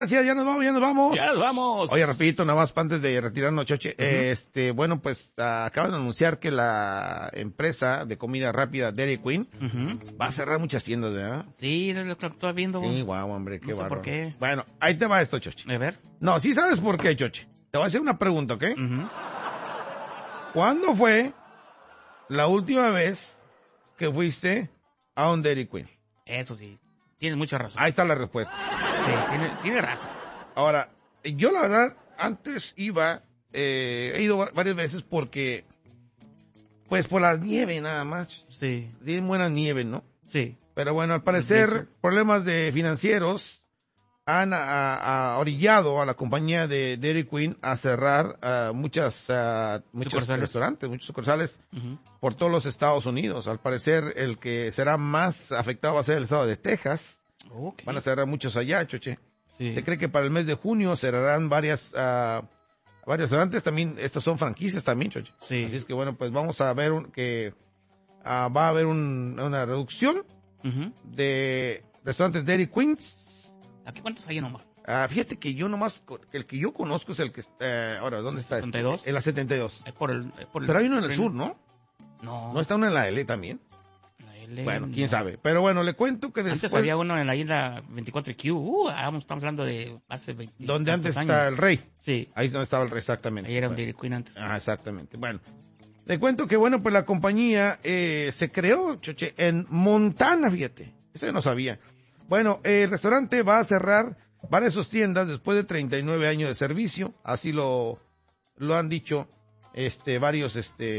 Gracias, ya nos vamos. Ya nos vamos. Oye, rapidito, nada más antes de retirarnos, Choche. Bueno, pues acaban de anunciar que la empresa de comida rápida Dairy Queen va a cerrar muchas tiendas, ¿verdad? Sí, es lo que estoy viendo. Sí, guau, hombre, qué No sé bárbaro. por qué. Bueno, ahí te va esto, Choche. A ver. No, sí sabes por qué, Choche. Te voy a hacer una pregunta, ¿ok? ¿Cuándo fue la última vez que fuiste a un Dairy Queen? Eso sí, tienes mucha razón. Ahí está la respuesta. Sí, tiene rato. Ahora, yo la verdad, antes he ido varias veces porque, pues por la nieve nada más. Sí. Tienen buena nieve, ¿no? Sí. Pero bueno, al parecer, problemas financieros han orillado a la compañía de Dairy Queen a cerrar muchos restaurantes, muchos sucursales por todos los Estados Unidos. Al parecer, el que será más afectado va a ser el estado de Texas. Okay. Van a cerrar muchos allá, Choche. Sí. Se cree que para el mes de junio cerrarán varios restaurantes. También, estos son franquicias también, Choche. Sí. Así es que bueno, pues vamos a ver que va a haber una reducción de restaurantes Dairy Queens. ¿Aquí cuántos hay nomás? Fíjate que yo nomás, el que yo conozco es el que ahora, ¿dónde está? 72. En la 72. Pero hay uno en el sur, ¿no? No. ¿No está uno en la L también? La L, Bueno, quién sabe. Pero bueno, le cuento que después... Antes había uno en la isla 24Q. Estamos hablando de hace 20 donde antes años. está el rey. Sí. Ahí es donde estaba el rey, exactamente. Ahí era un Dairy Queen antes. Exactamente. Bueno, le cuento que, bueno, pues la compañía se creó, Choche, en Montana, fíjate. Eso yo no sabía. Bueno, el restaurante va a cerrar varias de sus tiendas después de 39 años de servicio. Así lo han dicho varios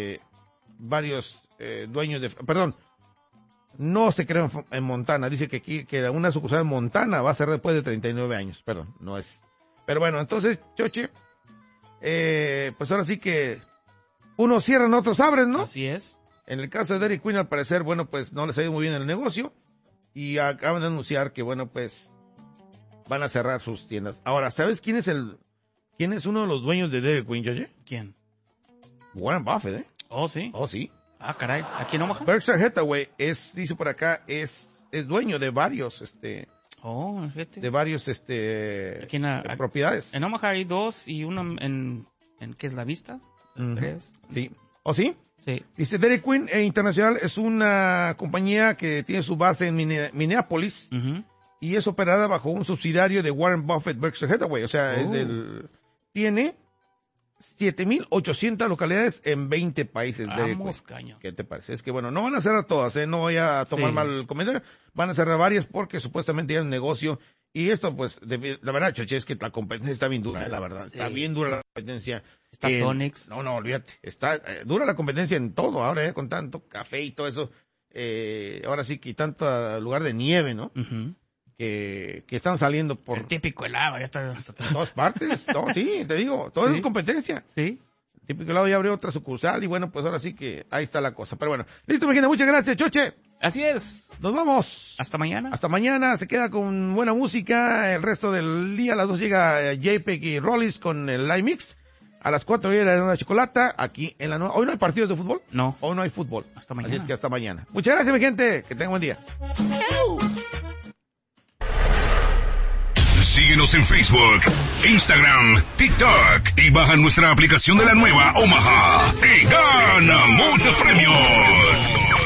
dueños de... Perdón, no se creó en Montana. Dice que aquí, que una sucursal en Montana va a cerrar después de 39 años. Perdón, no es... Pero bueno, entonces, Choche, pues ahora sí que unos cierran, otros abren, ¿no? Así es. En el caso de Dairy Queen, al parecer, bueno, pues no les ha ido muy bien el negocio y acaban de anunciar que, bueno, pues van a cerrar sus tiendas. Ahora, ¿sabes quién es uno de los dueños de Dairy Queen, Choche? ¿Quién? Warren Buffett, ¿eh? Oh, sí. Oh, sí. Ah, caray. ¿Aquí en Omaha? Berkshire Hathaway dice por acá, es dueño de varios, Oh, fíjate. de varios, Aquí propiedades. En Omaha hay 2 y uno en ¿qué es la vista? 3. Sí. ¿Oh, sí? Sí. Dice, Dairy Queen Internacional es una compañía que tiene su base en Minneapolis y es operada bajo un subsidiario de Warren Buffett Berkshire Hathaway. O sea, tiene 7,800 localidades en 20 países. Vamos, caño. ¿Qué te parece? Es que, bueno, no van a cerrar todas, no voy a tomar mal el comentario. Van a cerrar varias porque supuestamente ya es un negocio. Y esto, pues, la verdad, Choche, es que la competencia está bien dura, la verdad. Sí. Está bien dura la competencia. Está Sonics. No, olvídate. Está dura la competencia en todo ahora, con tanto café y todo eso. Ahora sí que tanto lugar de nieve, ¿no? Que están saliendo por... El típico helado, ya está. En todas partes. No, sí, te digo, todo es competencia. Sí. El típico helado ya abrió otra sucursal y bueno, pues ahora sí que ahí está la cosa. Pero bueno, listo, mi gente, muchas gracias, Choche. Así es. Nos vamos. Hasta mañana. Hasta mañana, se queda con buena música. El resto del día, a las 2 llega JPEG y Rollis con el Live Mix. A las 4 llega la chocolata aquí en la nueva... ¿Hoy no hay partidos de fútbol? No. Hoy no hay fútbol. Hasta mañana. Así es que hasta mañana. Muchas gracias, mi gente. Que tengan buen día. Síguenos en Facebook, Instagram, TikTok y baja nuestra aplicación de la nueva Omaha y gana muchos premios.